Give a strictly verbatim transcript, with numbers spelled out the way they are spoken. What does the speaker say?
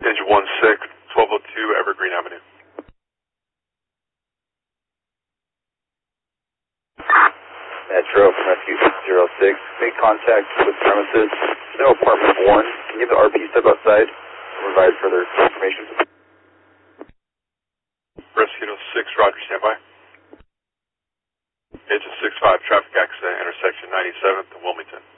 Engine one six, twelve oh two Evergreen Avenue. Metro from Rescue zero six, make contact with premises. No apartment one. Can you have the R P step outside and provide further information? Rescue six, Roger, standby. Engine six five, traffic accident, intersection ninety-seventh and Wilmington.